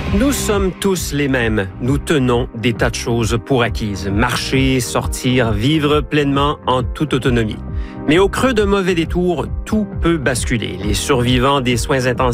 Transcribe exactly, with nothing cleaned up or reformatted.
Nous sommes tous les mêmes. Nous tenons des tas de choses pour acquises. Marcher, sortir, vivre pleinement en toute autonomie. Mais au creux d'un mauvais détour, tout peut basculer. Les survivants des soins intensifs